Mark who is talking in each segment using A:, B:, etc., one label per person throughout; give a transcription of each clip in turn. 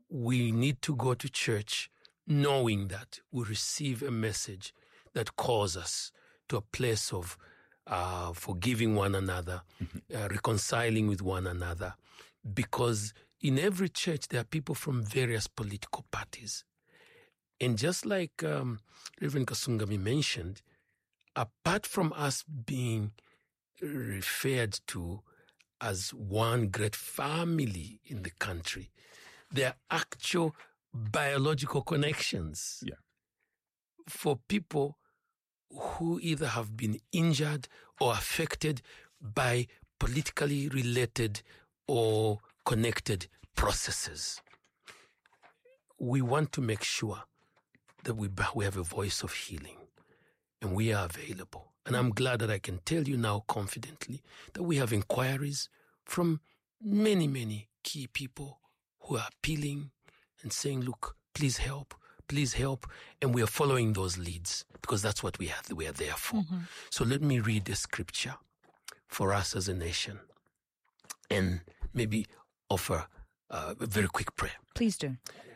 A: we need to go to church knowing that we receive a message that calls us to a place of forgiving one another, reconciling with one another. Because in every church, there are people from various political parties. And just like Reverend Kasungami mentioned, apart from us being referred to as one great family in the country, there are actual biological connections for people who either have been injured or affected by politically related or connected processes. We want to make sure that we have a voice of healing and we are available. And I'm glad that I can tell you now confidently that we have inquiries from many, many key people who are appealing and saying, look, please help. And we are following those leads because that's what we are there for. So let me read the scripture for us as a nation and maybe offer a very quick prayer.
B: Please do.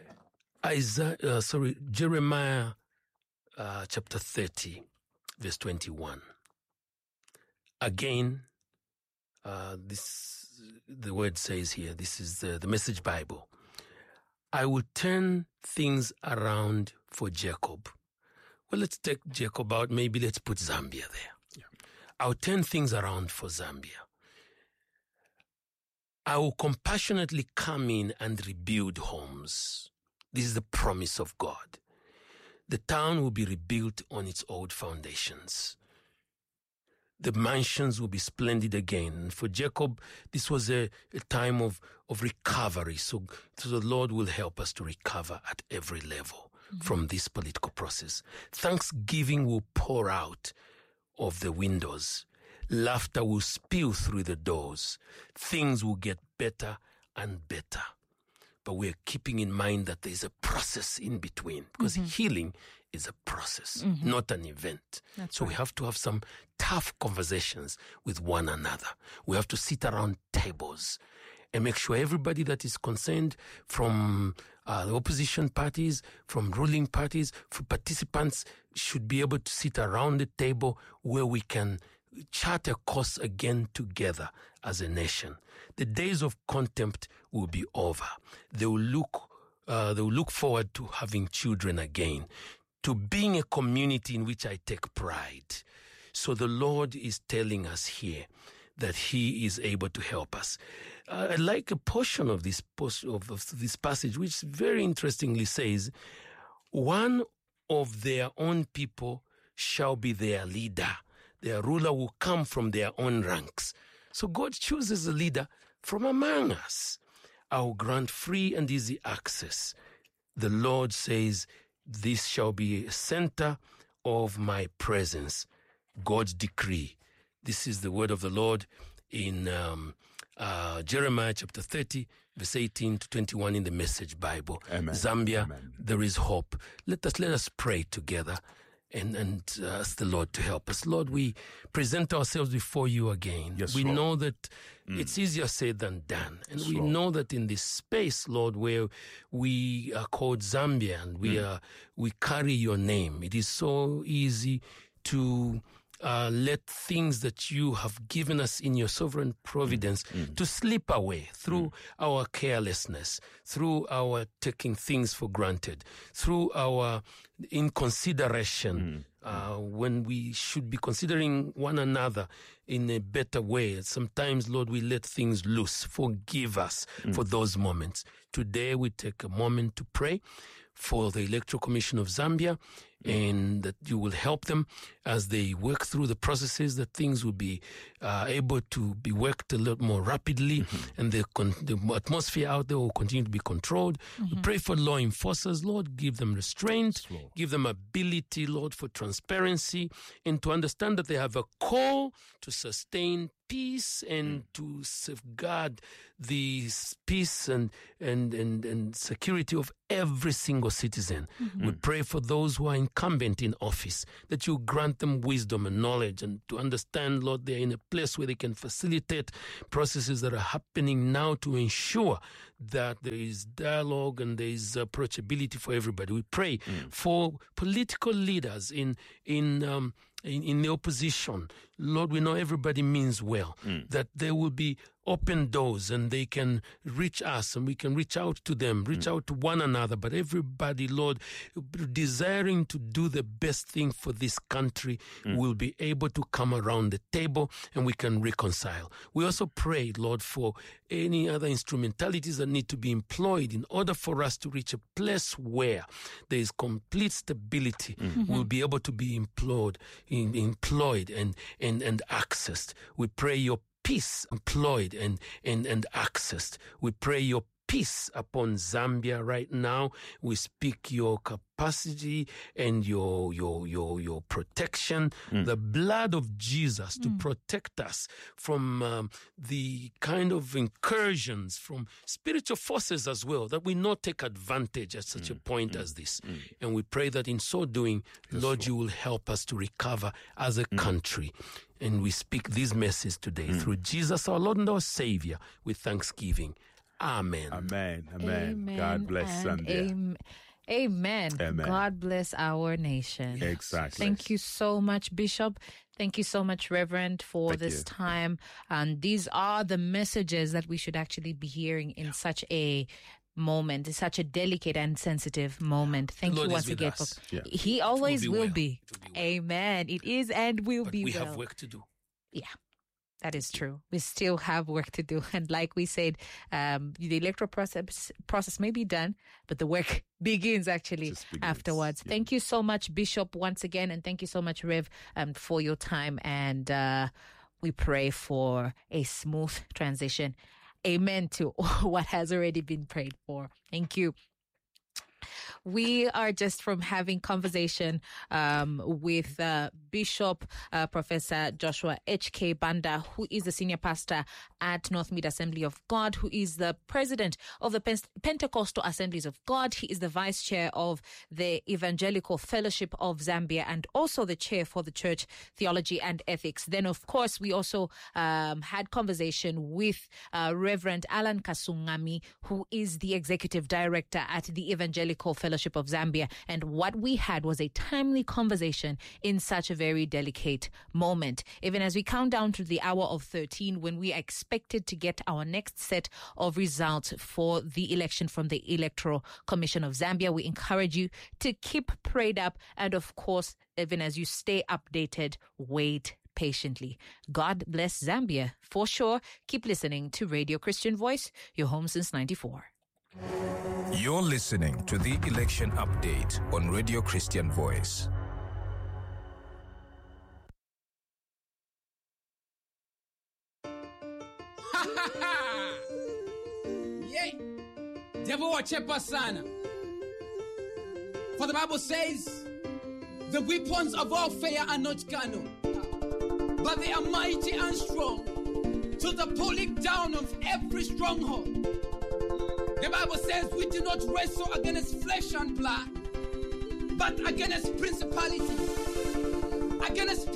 A: Jeremiah chapter 30, verse 21. Again, the word says here, this is the Message Bible. I will turn things around for Jacob. Well, let's take Jacob out. Maybe let's put Zambia there. Yeah. I'll turn things around for Zambia. I will compassionately come in and rebuild homes. This is the promise of God. The town will be rebuilt on its old foundations. The mansions will be splendid again. For Jacob, this was a time of recovery. So the Lord will help us to recover at every level from this political process. Thanksgiving will pour out of the windows. Laughter will spill through the doors. Things will get better and better. But we're keeping in mind that there's a process in between because healing is a process, not an event. So we have to have some tough conversations with one another. We have to sit around tables and make sure everybody that is concerned from the opposition parties, from ruling parties, for participants should be able to sit around the table where we can chart a course again together as a nation. The days of contempt will be over. They will look forward to having children again, to being a community in which I take pride. So the Lord is telling us here that He is able to help us. I like a portion of this passage, which very interestingly says, one of their own people shall be their leader. Their ruler will come from their own ranks. So God chooses a leader from among us. I will grant free and easy access. The Lord says, this shall be a center of my presence. God's decree. This is the word of the Lord in Jeremiah chapter 30, verse 18 to 21 in the Message Bible.
C: Amen.
A: Zambia,
C: Amen.
A: There is hope. Let us pray together and ask the Lord to help us. Lord, we present ourselves before you again.
C: Yes,
A: we
C: Lord.
A: know that it's easier said than done. And
C: Yes,
A: we
C: Lord.
A: know that in this space, Lord, where we are called Zambia and we carry your name, it is so easy to let things that you have given us in your sovereign providence to slip away through our carelessness, through our taking things for granted, through our inconsideration, when we should be considering one another in a better way. Sometimes, Lord, we let things loose. Forgive us for those moments. Today, we take a moment to pray for the Electoral Commission of Zambia and that you will help them as they work through the processes, that things will be able to be worked a lot more rapidly and the atmosphere out there will continue to be controlled. We pray for law enforcers, Lord, give them restraint, give them ability, Lord, for transparency and to understand that they have a call to sustain peace and to safeguard the peace and security of every single citizen. We pray for those who are incumbent in office, that you grant them wisdom and knowledge and to understand, Lord, they're in a place where they can facilitate processes that are happening now to ensure that there is dialogue and there is approachability for everybody. We pray for political leaders in the opposition. Lord, we know everybody means well, that there will be open doors and they can reach us and we can reach out to them, reach out to one another. But everybody, Lord, desiring to do the best thing for this country will be able to come around the table and we can reconcile. We also pray, Lord, for any other instrumentalities that need to be employed in order for us to reach a place where there is complete stability. We'll be able to be employed and accessed. We pray your peace employed and accessed. We pray your peace upon Zambia right now. We speak your capacity and your protection, the blood of Jesus to protect us from the kind of incursions from spiritual forces as well, that we not take advantage at such a point as this. And we pray that in so doing, Lord, you will help us to recover as a country. And we speak these messages today through Jesus, our Lord and our Savior, with thanksgiving. Amen.
B: Amen. Amen. God bless Zambia.
C: Amen. God bless our nation.
B: Exactly.
C: Thank you so much, Bishop. Thank you so much, Reverend, for this time. And these are the messages that we should actually be hearing in such a moment, such a delicate and sensitive moment. Thank you once again. He always will be. Amen. It is and will be.
A: We have work to do.
C: Yeah. That is true. We still have work to do. And like we said, the electoral process may be done, but the work begins actually afterwards. Yeah. Thank you so much, Bishop, once again. And thank you so much, Rev, for your time. And we pray for a smooth transition. Amen to what has already been prayed for. Thank you. We are just from having conversation with Bishop Professor Joshua H.K. Banda, who is the senior pastor at North Mid Assembly of God, who is the president of the Pentecostal Assemblies of God. He is the vice chair of the Evangelical Fellowship of Zambia and also the chair for the Church Theology and Ethics. Then, of course, we also had conversation with Reverend Alan Kasungami, who is the executive director at the Evangelical Fellowship of Zambia. And what we had was a timely conversation in such a very delicate moment. Even as we count down to the hour of 13, when we are expected to get our next set of results for the election from the Electoral Commission of Zambia, we encourage you to keep prayed up. And of course, even as you stay updated, wait patiently. God bless Zambia. For sure, keep listening to Radio Christian Voice, your home since 94.
D: You're listening to the election update on Radio Christian Voice.
E: Yay! Devil wachepa sana. For the Bible says, the weapons of warfare are not carnal, but they are mighty and strong to the pulling down of every stronghold. The Bible says we do not wrestle against flesh and blood, but against principalities, against